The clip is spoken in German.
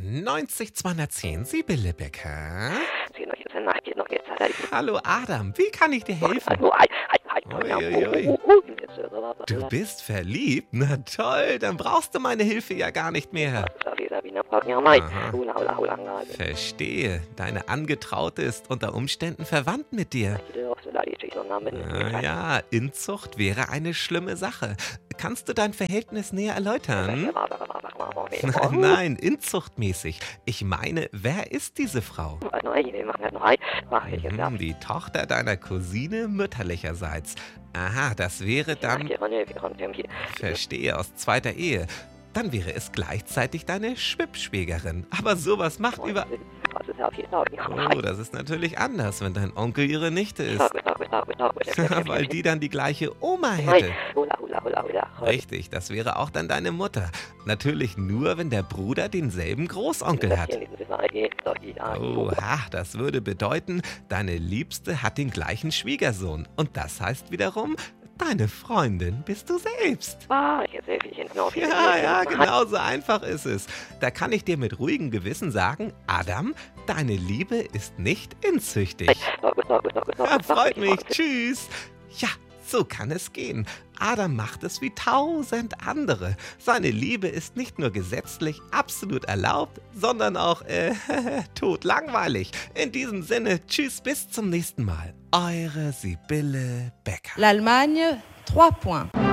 90 210 Sibylle Becker. Hallo Adam, wie kann ich dir helfen? Uiuiui. Du bist verliebt? Na toll, dann brauchst du meine Hilfe ja gar nicht mehr. Aha. Verstehe, deine Angetraute ist unter Umständen verwandt mit dir. Ja, Inzucht wäre eine schlimme Sache. Kannst du dein Verhältnis näher erläutern? Nein, inzuchtmäßig. Ich meine, wer ist diese Frau? Die Tochter deiner Cousine mütterlicherseits. Aha, das wäre dann, verstehe, aus zweiter Ehe. Dann wäre es gleichzeitig deine Schwippschwägerin. Aber sowas macht über... Oh, das ist natürlich anders, wenn dein Onkel ihre Nichte ist. Weil die dann die gleiche Oma hätte. Richtig, das wäre auch dann deine Mutter. Natürlich nur, wenn der Bruder denselben Großonkel hat. Oha, das würde bedeuten, deine Liebste hat den gleichen Schwiegersohn. Und das heißt wiederum, deine Freundin bist du selbst. Ja, genau so einfach ist es. Da kann ich dir mit ruhigem Gewissen sagen, Adam, deine Liebe ist nicht inzüchtig. Ja, freut mich. Tschüss. Ja, so kann es gehen. Adam macht es wie 1000 andere. Seine Liebe ist nicht nur gesetzlich absolut erlaubt, sondern auch totlangweilig. In diesem Sinne, tschüss, bis zum nächsten Mal. Eure Sibylle Becker. L'Allemagne, 3 points.